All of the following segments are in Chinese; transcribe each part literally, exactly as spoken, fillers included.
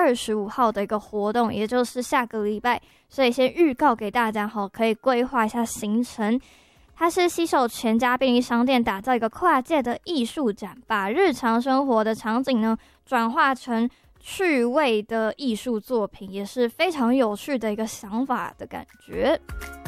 二十五号的一个活动，也就是下个礼拜，所以先预告给大家可以规划一下行程。它是携手全家便利商店打造一个跨界的艺术展，把日常生活的场景呢转化成趣味的艺术作品，也是非常有趣的一个想法的感觉。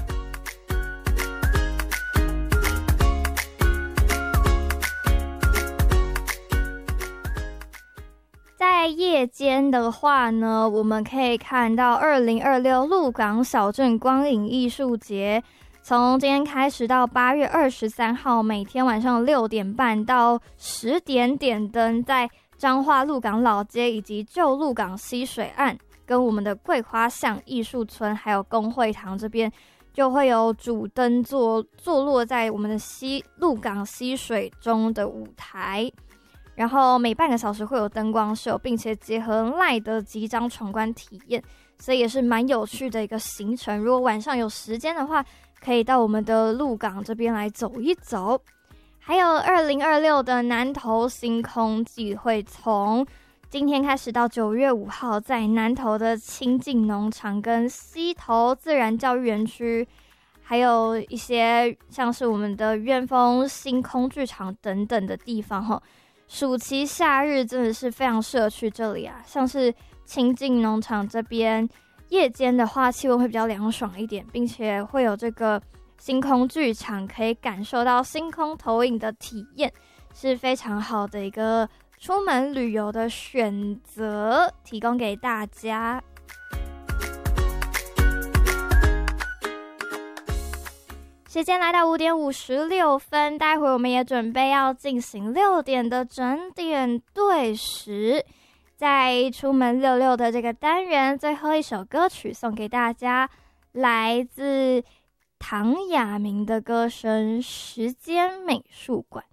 在夜间的话呢，我们可以看到二零二六鹿港小镇光影艺术节，从今天开始到八月二十三号，每天晚上六点半到十点点灯，在彰化鹿港老街以及旧鹿港溪水岸，跟我们的桂花巷艺术村还有公会堂这边，就会有主灯坐坐落在我们的溪鹿港溪水中的舞台。然后每半个小时会有灯光秀，并且结合LINE的即张闯关体验，所以也是蛮有趣的一个行程。如果晚上有时间的话，可以到我们的鹿港这边来走一走。还有二零二六的南投星空季会从今天开始到九月五号，在南投的清境农场跟溪头自然教育园区，还有一些像是我们的院风星空剧场等等的地方齁。暑期夏日真的是非常适合去这里啊，像是清境农场这边，夜间的话气温会比较凉爽一点，并且会有这个星空剧场，可以感受到星空投影的体验，是非常好的一个出门旅游的选择，提供给大家。时间来到五点五十六分，待会我们也准备要进行六点的整点对时。在出门溜溜的这个单元，最后一首歌曲送给大家，来自唐雅明的歌声《时间美术馆》。